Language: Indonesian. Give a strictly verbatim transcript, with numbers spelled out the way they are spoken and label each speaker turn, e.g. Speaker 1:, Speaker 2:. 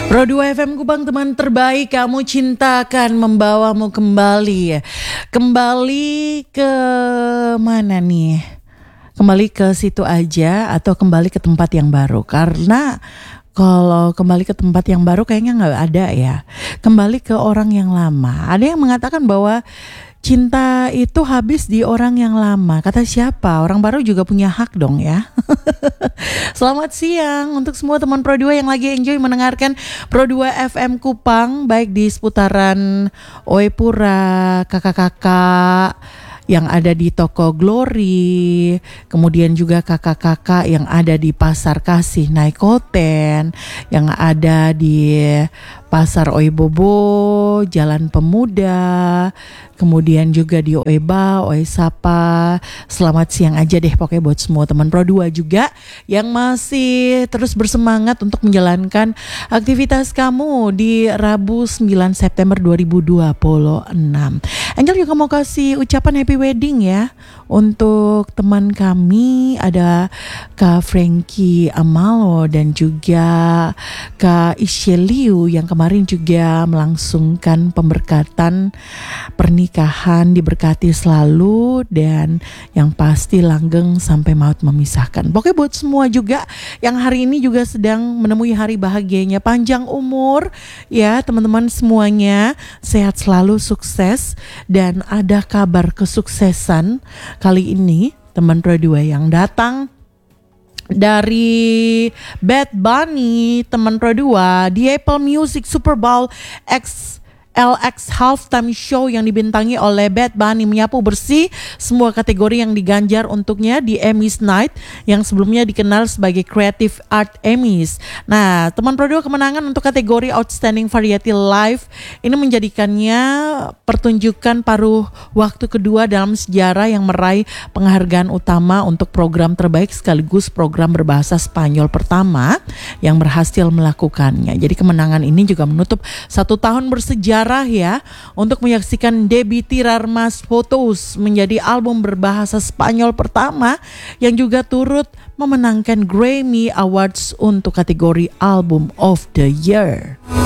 Speaker 1: Pro dua F M Kupang, teman terbaik, kamu cintakan membawamu kembali. Kembali ke mana nih? Kembali ke situ aja atau kembali ke tempat yang baru? Karena kalau kembali ke tempat yang baru kayaknya nggak ada ya. Kembali ke orang yang lama. Ada yang mengatakan bahwa cinta itu habis di orang yang lama. Kata siapa? Orang baru juga punya hak dong ya. Selamat siang untuk semua teman Pro dua yang lagi enjoy mendengarkan Pro dua F M Kupang, baik di seputaran Oepura, kakak-kakak yang ada di toko Glory, kemudian juga kakak-kakak yang ada di Pasar Kasih Naikoten, yang ada di Pasar Oebobo, Jalan Pemuda, kemudian juga di Oeba, Oesapa. Selamat siang aja deh pokoknya buat semua teman Pro dua juga yang masih terus bersemangat untuk menjalankan aktivitas kamu di Rabu sembilan September dua ribu dua puluh enam. Angel juga mau kasih ucapan happy wedding ya untuk teman kami, ada Kak Frankie Amalo dan juga Kak Isheliu yang kemarin juga melangsungkan pemberkatan pernikahan. Diberkati selalu dan yang pasti langgeng sampai maut memisahkan. Pokoknya buat semua juga yang hari ini juga sedang menemui hari bahagianya, panjang umur ya teman-teman semuanya, sehat selalu, sukses, dan ada kabar kesuksesan kali ini teman Pro dua yang datang dari Bad Bunny, teman Pro dua di Apple Music Super Bowl X L X Halftime Show yang dibintangi oleh Bad Bunny menyapu bersih semua kategori yang diganjar untuknya di Emmys Night yang sebelumnya dikenal sebagai Creative Art Emmys. Nah, teman Pro dua, kemenangan untuk kategori Outstanding Variety Live ini menjadikannya pertunjukan paruh waktu kedua dalam sejarah yang meraih penghargaan utama untuk program terbaik sekaligus program berbahasa Spanyol pertama yang berhasil melakukannya. Jadi kemenangan ini juga menutup satu tahun bersejarah ya untuk menyaksikan debut Tirar Mas Fotos menjadi album berbahasa Spanyol pertama yang juga turut memenangkan Grammy Awards untuk kategori Album of the Year.